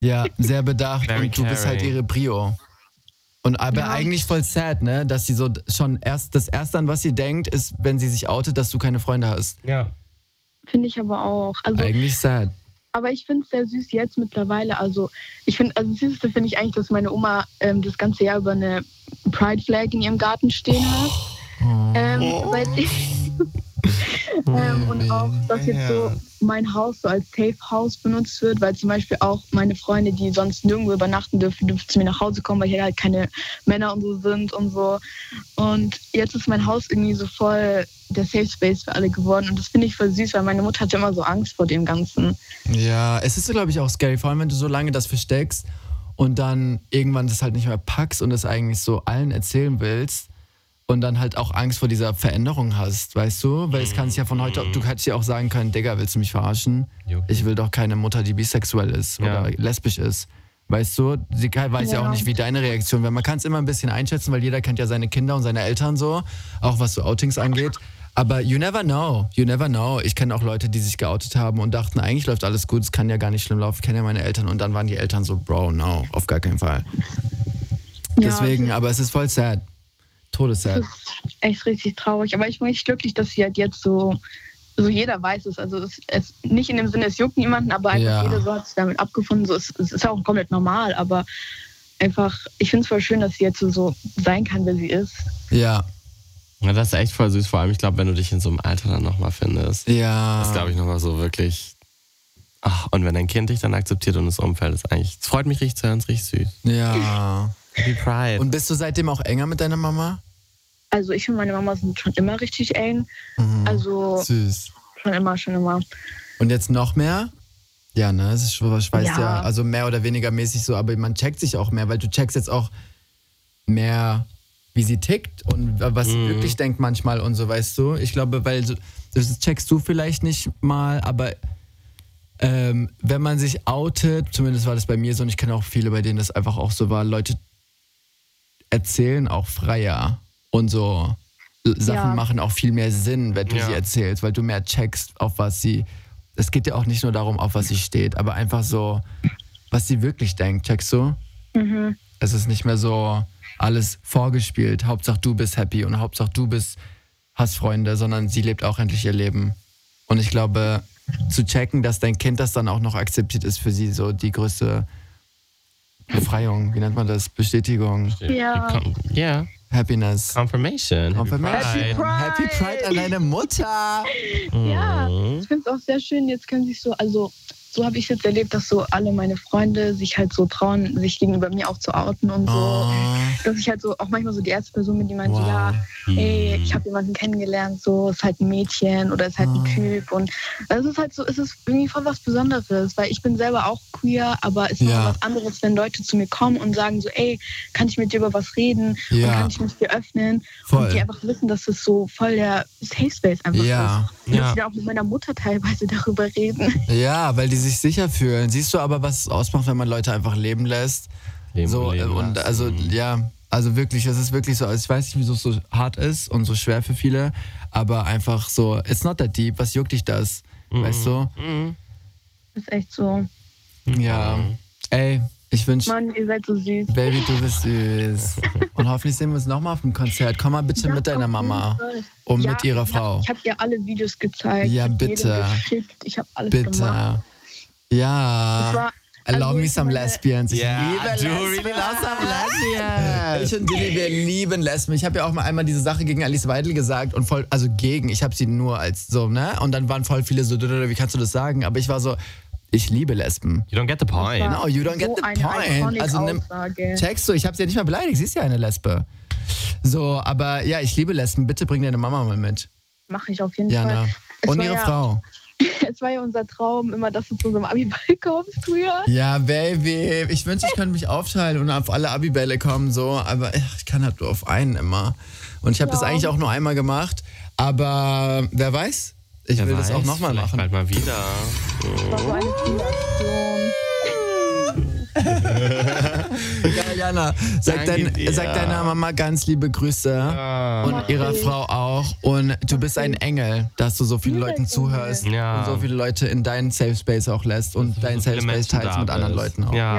Ja, sehr bedacht Very und du bist halt caring. ihre Prio. Und aber eigentlich voll sad, ne? Dass sie so schon das erste, an was sie denkt, ist, wenn sie sich outet, dass du keine Freunde hast. Ja. Finde ich aber auch. Also, Eigentlich sad. aber ich finde es sehr süß jetzt mittlerweile. Also das Süßeste finde ich eigentlich, dass meine Oma das ganze Jahr über eine Pride Flag in ihrem Garten stehen hat. Seit und auch, dass jetzt so mein Haus so als Safe House benutzt wird, weil zum Beispiel auch meine Freunde, die sonst nirgendwo übernachten dürfen zu mir nach Hause kommen, weil hier halt keine Männer und so sind und so. Und jetzt ist mein Haus irgendwie so voll der Safe Space für alle geworden und das finde ich voll süß, weil meine Mutter hatte immer so Angst vor dem Ganzen. Ja, es ist so, glaube ich, auch scary, vor allem wenn du so lange das versteckst und dann irgendwann das halt nicht mehr packst und es eigentlich so allen erzählen willst. Und dann halt auch Angst vor dieser Veränderung hast, weißt du? Weil es kann sich ja von heute, du hättest ja auch sagen können, Digga, willst du mich verarschen? Ich will doch keine Mutter, die bisexuell ist oder lesbisch ist. Weißt du? Sie weiß ja auch nicht, wie deine Reaktion wäre. Man kann es immer ein bisschen einschätzen, weil jeder kennt ja seine Kinder und seine Eltern so, auch was so Outings angeht. Aber you never know. Ich kenne auch Leute, die sich geoutet haben und dachten, eigentlich läuft alles gut, es kann ja gar nicht schlimm laufen, ich kenne ja meine Eltern. Und dann waren die Eltern so, Bro, no, auf gar keinen Fall. Deswegen, aber es ist voll sad. Todessad. Das ist echt richtig traurig. Aber ich bin echt glücklich, dass sie halt jetzt so jeder weiß es. Also es nicht in dem Sinne, es juckt niemanden, aber einfach jeder so hat sich damit abgefunden. So, es ist auch komplett normal, aber einfach, ich finde es voll schön, dass sie jetzt so sein kann, wer sie ist. Ja. Ja, das ist echt voll süß, vor allem, ich glaube, wenn du dich in so einem Alter dann nochmal findest. Ja. Das ist, glaube ich, nochmal so wirklich. Ach, und wenn dein Kind dich dann akzeptiert und das Umfeld ist eigentlich, es freut mich richtig zu hören, es ist richtig süß. Ja. Happy Pride. Und bist du seitdem auch enger mit deiner Mama? Also ich und meine Mama sind schon immer richtig eng. Also süß. Schon immer. Und jetzt noch mehr? Ja, ne? Es ist schon, ich weiß ja, also mehr oder weniger mäßig so, aber man checkt sich auch mehr, weil du checkst jetzt auch mehr, wie sie tickt und was sie wirklich denkt manchmal und so, weißt du? Ich glaube, weil das checkst du vielleicht nicht mal, aber wenn man sich outet, zumindest war das bei mir so und ich kenne auch viele, bei denen das einfach auch so war, Leute erzählen auch freier und so Sachen machen auch viel mehr Sinn, wenn du sie erzählst, weil du mehr checkst, auf was sie, es geht ja auch nicht nur darum, auf was sie steht, aber einfach so, was sie wirklich denkt, checkst du? Es ist nicht mehr so alles vorgespielt, Hauptsache du bist happy und Hauptsache du hast Freunde, sondern sie lebt auch endlich ihr Leben. Und ich glaube, zu checken, dass dein Kind das dann auch noch akzeptiert, ist für sie so die größte Befreiung. Wie nennt man das? Bestätigung. Ja. Happiness. Confirmation. Happy Pride an deine Mutter. Ja, ich finde es auch sehr schön. Jetzt können sich so habe ich jetzt erlebt, dass so alle meine Freunde sich halt so trauen, sich gegenüber mir auch zu outen und so. Dass ich halt so auch manchmal so die erste Person bin, die meint so, ja, ey, ich habe jemanden kennengelernt, so, ist halt ein Mädchen oder ist halt ein Typ. Und es ist halt so, es ist irgendwie voll was Besonderes, weil ich bin selber auch queer, aber es ist noch was anderes, wenn Leute zu mir kommen und sagen so, ey, kann ich mit dir über was reden? Und kann ich mich dir öffnen? Voll. Und die einfach wissen, dass es so voll der Safe Space einfach ist. Und dass wir auch mit meiner Mutter teilweise darüber reden. Ja, weil die sich sicher fühlen. Siehst du aber, was es ausmacht, wenn man Leute einfach leben lässt? Also wirklich, es ist wirklich so, also ich weiß nicht, wieso es so hart ist und so schwer für viele, aber einfach so, it's not that deep, was juckt dich das? Weißt du? Das ist echt so. Ja. Ey, ich wünsche... Mann, ihr seid so süß. Baby, du bist süß. Und hoffentlich sehen wir uns nochmal auf dem Konzert. Komm mal bitte mit deiner Mama und mit ihrer Frau. Ich habe dir alle Videos gezeigt. Ja, bitte. Ich habe alles gemacht. Ja. Allow me some lesbians. Ich liebe du really love some lesbians. Ich und Dilly, wir lieben Lesben. Ich habe ja auch mal einmal diese Sache gegen Alice Weidel gesagt und ich habe sie nur als so, ne? Und dann waren voll viele so, wie kannst du das sagen? Aber ich war so, ich liebe Lesben. You don't get the point. No, you don't get the point. Also checkst du, ich habe sie ja nicht mal beleidigt, sie ist ja eine Lesbe. So, aber ja, ich liebe Lesben. Bitte bring deine Mama mal mit. Mach ich auf jeden Fall. Und ihre Frau. Es war ja unser Traum, immer, dass du zu unserem Abiball kommst früher. Ja, Baby. Ich wünschte, ich könnte mich aufteilen und auf alle Abibälle kommen, so. Aber ich kann halt nur auf einen immer. Und ich habe das eigentlich auch nur einmal gemacht. Aber wer weiß, ich will das auch nochmal machen. Bald mal wieder. Das war so eine coole Aktion. Ja, Jana, sag deiner Mama ganz liebe Grüße und ihrer Frau auch. Und du bist ein Engel, dass du so viele Leuten zuhörst und so viele Leute in deinen Safe Space auch lässt und deinen Safe Space teilst mit anderen Leuten auch. Ja.